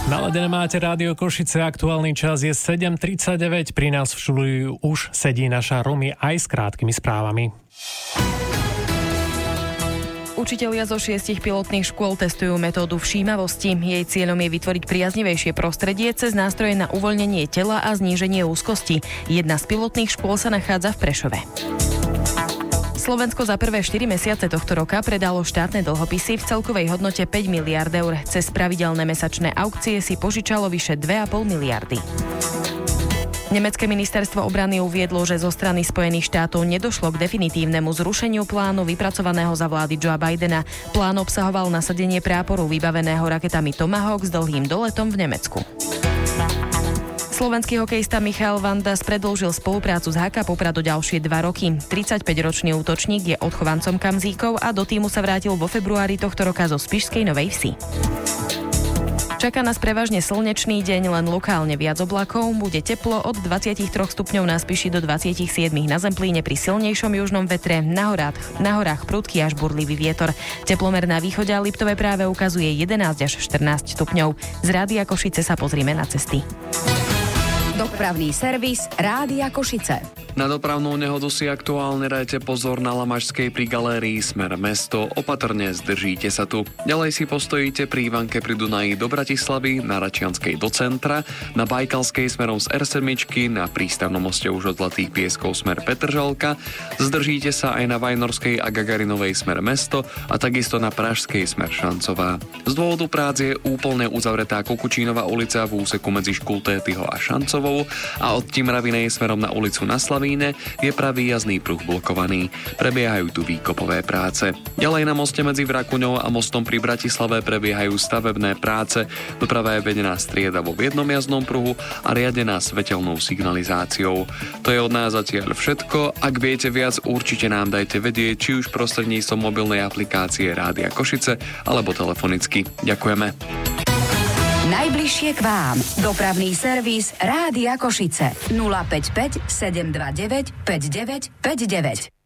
Naladené máte Rádio Košice, aktuálny čas je 7:39, pri nás v štúdiu už sedí naša Romy aj s krátkými správami. Učitelia zo 6 pilotných škôl testujú metódu všímavosti. Jej cieľom je vytvoriť priaznivejšie prostredie cez nástroje na uvoľnenie tela a zníženie úzkosti. Jedna z pilotných škôl sa nachádza v Prešove. Slovensko za prvé 4 mesiace tohto roka predalo štátne dlhopisy v celkovej hodnote 5 miliárd eur. Cez pravidelné mesačné aukcie si požičalo vyše 2,5 miliardy. Nemecké ministerstvo obrany uviedlo, že zo strany Spojených štátov nedošlo k definitívnemu zrušeniu plánu vypracovaného za vlády Joea Bidena. Plán obsahoval nasadenie práporu vybaveného raketami Tomahawk s dlhým doletom v Nemecku. Slovenský hokejista Michal Vandas predĺžil spoluprácu s HK Poprad o ďalšie 2 roky. 35-ročný útočník je odchovancom Kamzíkov a do týmu sa vrátil vo februári tohto roka zo Spišskej Novej Vsi. Čaká nás prevažne slnečný deň, len lokálne viac oblakov. Bude teplo od 23 stupňov na Spiši do 27 na Zemplíne pri silnejšom južnom vetre, na horách prudký až burlivý vietor. Teplomer na východe a Liptove práve ukazuje 11 až 14 stupňov. Z Rádia Košice sa pozrime na cesty. Dopravný servis Rádia Košice. Na dopravnú nehodu si aktuálne dajte pozor na Lamašskej pri galérii smer mesto. Opatrne zdržíte sa tu. Ďalej si postojíte pri Ivanke pri Dunaji do Bratislavy, na Račianskej do centra, na Bajkalskej smerom z R7, na prístavnom moste už od Zlatých Pieskov smer Petržalka. Zdržíte sa aj na Vajnorskej a Gagarinovej smer mesto a takisto na Pražskej smer Šancová. Z dôvodu prác je úplne uzavretá Kukučínova ulica v úseku medzi Škultétyho a Šancovou a od Timravinej smerom na ulicu na Slavíne je pravý jazdný pruh blokovaný. Prebiehajú tu výkopové práce. Ďalej na moste medzi Vrakuňou a mostom pri Bratislave prebiehajú stavebné práce. Doprava je vedená striedavo v jednom jazdnom pruhu a riadená svetelnou signalizáciou. To je od nás zatiaľ všetko. Ak viete viac, určite nám dajte vedieť, či už prostredníctvom mobilnej aplikácie Rádia Košice alebo telefonicky. Ďakujeme. Najbližšie k vám. Dopravný servis Rádia Košice. 055 729 5959.